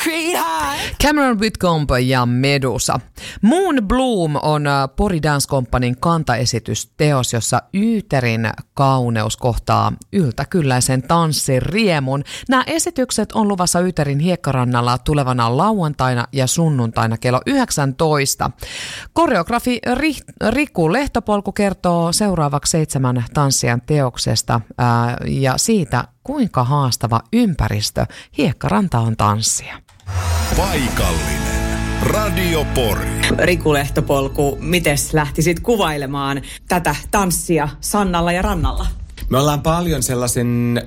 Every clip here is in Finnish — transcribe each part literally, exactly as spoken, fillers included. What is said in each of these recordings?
Street High. Cameron Whitcomb ja Medusa. Moon Bloom on Pori Dance Companyn kantaesitysteos, jossa Yyterin kauneus kohtaa yltäkylläisen tanssin riemun. Nämä esitykset on luvassa Yyterin hiekkarannalla tulevana lauantaina ja sunnuntaina kello yhdeksäntoista. Koreografi Riku Lehtopolku kertoo seuraavaksi seitsemän tanssijan teoksesta ää, ja siitä, kuinka haastava ympäristö hiekkaranta on tanssia. Paikallinen Radio Pori. Riku Lehtopolku, mites lähtisit kuvailemaan tätä tanssia Sannalla ja Rannalla? Me ollaan paljon sellaisen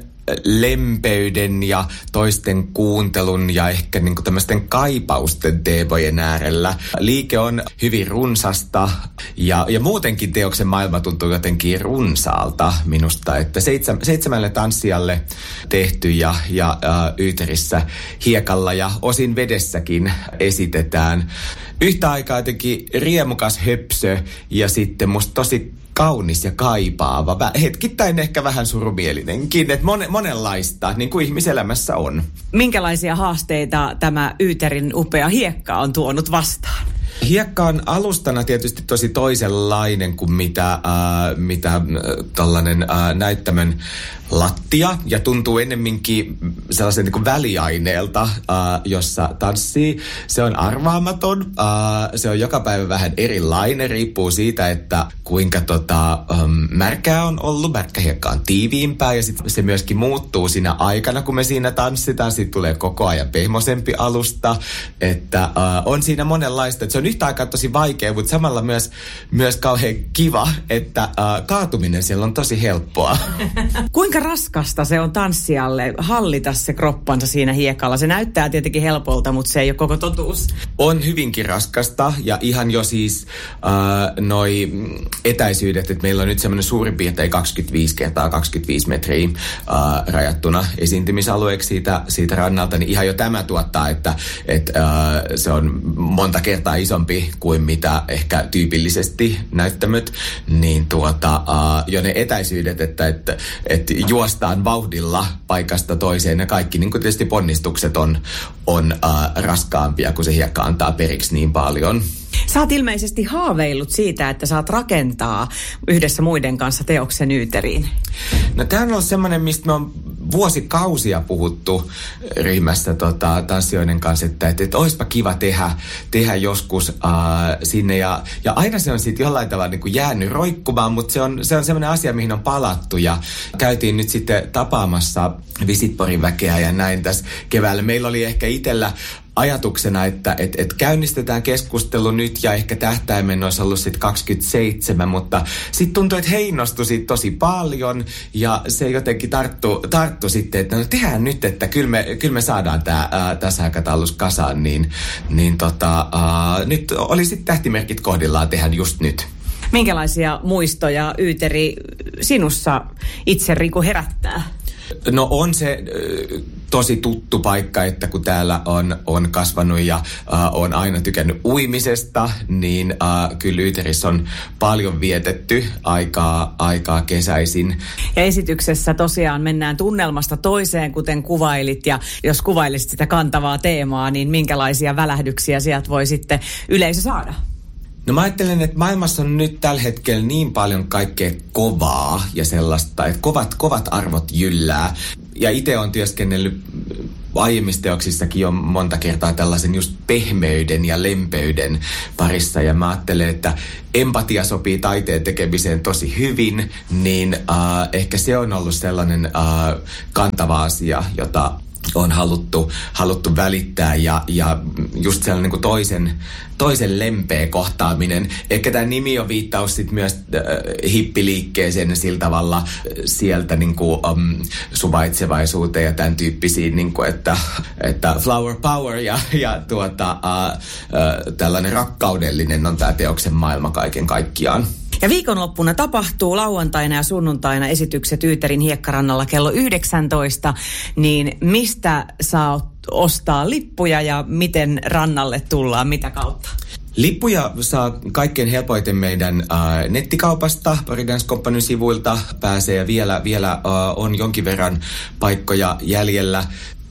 lempeyden ja toisten kuuntelun ja ehkä niinku tämmöisten kaipausten teemojen äärellä. Liike on hyvin runsasta ja, ja muutenkin teoksen maailma tuntuu jotenkin runsaalta minusta, että seitsä, seitsemälle tanssijalle tehty ja, ja ä, Yyterissä hiekalla ja osin vedessäkin esitetään. Yhtä aikaa jotenkin riemukas höpsö ja sitten musta tosi kaunis ja kaipaava. Hetkittäin ehkä vähän surumielinenkin, että mon, monenlaista, niin kuin ihmiselämässä on. Minkälaisia haasteita tämä Yyterin upea hiekka on tuonut vastaan? Hiekka on alustana tietysti tosi toisenlainen kuin mitä, äh, mitä äh, tällainen äh, näyttämön lattia ja tuntuu ennemminkin sellaisen niin kuin väliaineelta, äh, jossa tanssii. Se on arvaamaton, äh, se on joka päivä vähän erilainen, riippuu siitä, että kuinka tota, ähm, märkää on ollut, märkä hiekka on tiiviimpää ja sitten se myöskin muuttuu siinä aikana, kun me siinä tanssitaan, siitä tulee koko ajan pehmoisempi alusta, että äh, on siinä monenlaista, että se on yhtä aikaa tosi vaikea, mutta samalla myös, myös kauhean kiva, että äh, kaatuminen siellä on tosi helppoa. Kuinka raskasta se on tanssijalle hallita se kroppansa siinä hiekalla? Se näyttää tietenkin helpolta, mutta se ei ole koko totuus. On hyvinkin raskasta ja ihan jo siis äh, noi etäisyydet, että meillä on nyt semmoinen suurin piirtein kaksikymmentäviisi kertaa kaksikymmentäviisi metriä äh, rajattuna esiintymisalueeksi siitä, siitä rannalta, niin ihan jo tämä tuottaa, että et, äh, se on monta kertaa isompi kuin mitä ehkä tyypillisesti näyttämöt, niin tuota, äh, jo ne etäisyydet, että et, et juostaan vauhdilla paikasta toiseen ja kaikki niin kuin tietysti ponnistukset on, on äh, raskaampia, kun se hiekka antaa periksi niin paljon. Sä oot ilmeisesti haaveillut siitä, että saat rakentaa yhdessä muiden kanssa teoksen Yyteriin. No tämä on ollut semmoinen, mistä me on vuosikausia puhuttu ryhmässä tota, tanssijoiden kanssa, että, että, että olisipa kiva tehdä, tehdä joskus äh, sinne. Ja, ja aina se on sitten jollain tavalla niin kuin jäänyt roikkumaan, mutta se on, se on semmoinen asia, mihin on palattu. Ja käytiin nyt sitten tapaamassa Visit Porin väkeä ja näin tässä keväällä. Meillä oli ehkä itsellä ajatuksena, että et, et käynnistetään keskustelu nyt ja ehkä tähtäimen olisi ollut sitten kaksikymmentäseitsemän, mutta sitten tuntui, että he innostui siitä tosi paljon ja se jotenkin tarttu, tarttu sitten, että no tehdään nyt, että kyllä me, kyllä me saadaan tämä tässä aikataulussa kasaan, niin, niin tota, ää, nyt oli sitten tähtimerkit kohdillaan tehdä just nyt. Minkälaisia muistoja Yyteri sinussa itse, Riku, herättää? No on se äh, tosi tuttu paikka, että kun täällä on, on kasvanut ja äh, on aina tykännyt uimisesta, niin äh, kyllä Yyterissä on paljon vietetty aikaa, aikaa kesäisin. Ja esityksessä tosiaan mennään tunnelmasta toiseen, kuten kuvailit, ja jos kuvailisit sitä kantavaa teemaa, niin minkälaisia välähdyksiä sieltä voi sitten yleisö saada? No mä ajattelen, että maailmassa on nyt tällä hetkellä niin paljon kaikkea kovaa ja sellaista, että kovat, kovat arvot jyllää. Ja itse olen työskennellyt aiemmissa teoksissakin jo monta kertaa tällaisen just pehmeyden ja lempeyden parissa. Ja mä ajattelen, että empatia sopii taiteen tekemiseen tosi hyvin, niin äh, ehkä se on ollut sellainen äh, kantava asia, jota on haluttu, haluttu välittää ja, ja just sellainen niin kuin toisen, toisen lempeä kohtaaminen. Ehkä tämä nimi on viittaus sit myös äh, hippiliikkeeseen sillä tavalla äh, sieltä niin kuin, um, suvaitsevaisuuteen ja tämän tyyppisiin, niin kuin, että, että flower power ja, ja tuota, äh, äh, tällainen rakkaudellinen on tämä teoksen maailma kaiken kaikkiaan. Ja viikonloppuna tapahtuu lauantaina ja sunnuntaina esitykset Yyterin hiekkarannalla kello yhdeksäntoista, niin mistä saa ostaa lippuja ja miten rannalle tullaan, mitä kautta? Lippuja saa kaikkein helpoiten meidän äh, nettikaupasta, Pori Dance Companyn sivuilta pääsee ja vielä, vielä äh, on jonkin verran paikkoja jäljellä.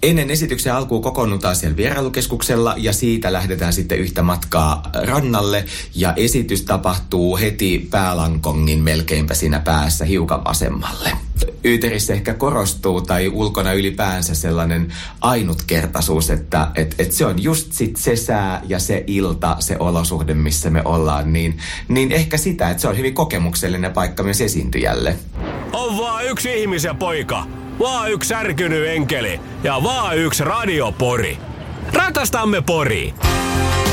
Ennen esityksen alkuun kokoonnutaan siellä vierailukeskuksella ja siitä lähdetään sitten yhtä matkaa rannalle. Ja esitys tapahtuu heti Päälankongin melkeinpä siinä päässä hiukan vasemmalle. Yyterissä ehkä korostuu tai ulkona ylipäänsä sellainen ainutkertaisuus, että et, et se on just sit se sää ja se ilta, se olosuhde, missä me ollaan. Niin, niin ehkä sitä, että se on hyvin kokemuksellinen paikka myös esiintyjälle. On vaan yksi ihmisen poika, vaan yksi särkynyt enkeli ja vaan yksi radiopori. Rakastamme Poria!